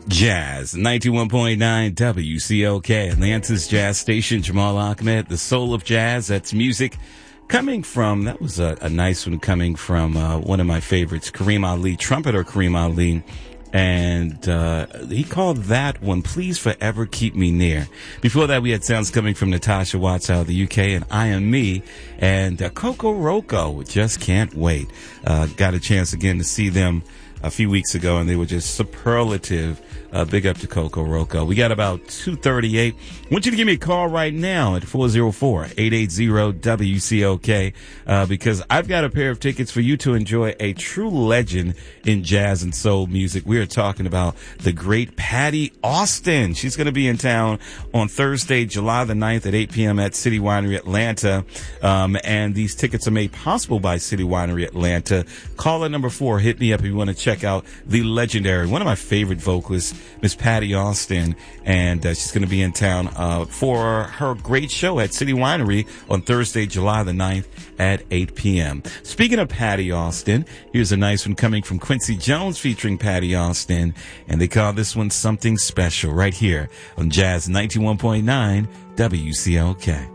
Jazz 91.9 WCOK, Atlanta's jazz station. Jamal Ahmed, the soul of jazz. That's music coming from, that was a nice one coming from one of my favorites, Kareem Ali, trumpeter Kareem Ali. And he called that one, Please Forever Keep Me Near. Before that, we had sounds coming from Natasha Watts out of the UK and I Am Me. And Coco Roco, Just Can't Wait. Got a chance again to see them a few weeks ago, and they were just superlative. Big up to Coco Roco. We got about 2:38. I want you to give me a call right now at 404-880-WCOK, because I've got a pair of tickets for you to enjoy a true legend in jazz and soul music. We are talking about the great Patti Austin. She's going to be in town on Thursday, July the 9th at 8 p.m. at City Winery Atlanta. And these tickets are made possible by City Winery Atlanta. Caller number 4, hit me up if you want to check out the legendary, one of my favorite vocalists, Miss Patti Austin, and she's going to be in town for her great show at City Winery on Thursday, July the 9th at 8 p.m. Speaking of Patti Austin, here's a nice one coming from Quincy Jones featuring Patti Austin, and they call this one Something Special right here on Jazz 91.9 WCOK.